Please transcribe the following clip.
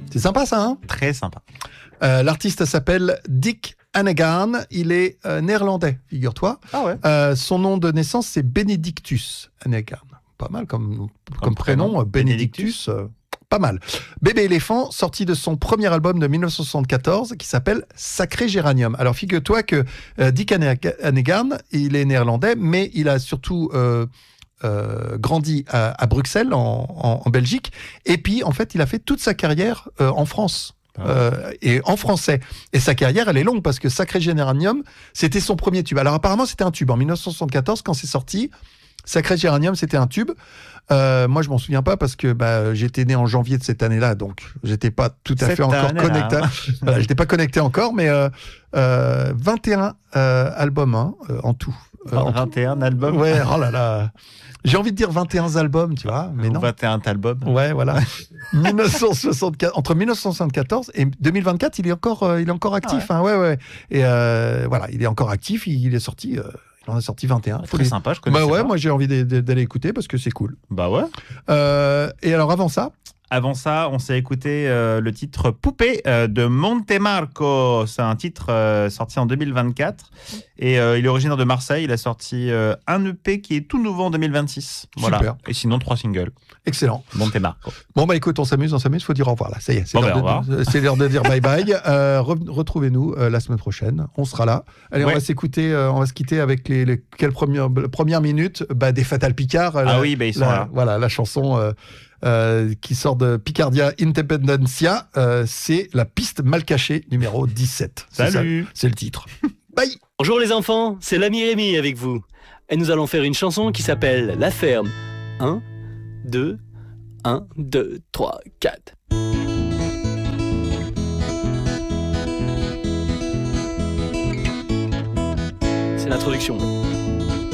C'est sympa ça, hein ? Très sympa. L'artiste s'appelle Dick Annegan. Il est néerlandais, figure-toi. Ah ouais. Son nom de naissance, c'est Benedictus Annegan. Pas mal comme prénom, Benedictus. Pas mal. Bébé éléphant, sorti de son premier album de 1974 qui s'appelle Sacré Géranium. Alors figure-toi que Dick Annegan, il est néerlandais, mais il a surtout grandi à Bruxelles, en Belgique. Et puis, en fait, il a fait toute sa carrière en France. Et en français. Et sa carrière, elle est longue parce que Sacré Géranium, c'était son premier tube. Alors apparemment, c'était un tube. En 1974, quand c'est sorti, Sacré Géranium, c'était un tube. Moi, je m'en souviens pas parce que j'étais né en janvier de cette année-là, donc j'étais pas tout à fait encore connecté. Voilà, j'étais pas connecté encore, mais 21 albums en tout. 21 albums. Ouais, oh là là. J'ai envie de dire 21 albums, tu vois, mais non. 21 albums. Ouais, voilà. 1964, entre 1974 et 2024, il est encore actif. Ah ouais. Hein, ouais. Et voilà, il est encore actif. Il est sorti. Il en a sorti 21. Très sympa, je connais. Bah ouais, moi j'ai envie d'aller écouter parce que c'est cool. Bah ouais. Et alors avant ça, on s'est écouté le titre Poupée de Montemarco. C'est un titre sorti en 2024 et il est originaire de Marseille. Il a sorti un EP qui est tout nouveau en 2026. Voilà. Super. Et sinon 3 singles. Excellent. Montemarco. Bon bah écoute, on s'amuse, faut dire au revoir là. Ça y est, c'est l'heure de dire bye bye. Retrouvez-nous la semaine prochaine. On sera là. Allez, on va s'écouter, on va se quitter avec quelles premières minutes des Fatal Picard. Ils sont là. Voilà, la chanson. Qui sort de Picardia Independencia, c'est la piste mal cachée numéro 17. Salut. C'est le titre. Bye. Bonjour les enfants, c'est l'ami Rémi avec vous. Et nous allons faire une chanson qui s'appelle La Ferme. 1, 2, 1, 2, 3, 4. C'est l'introduction.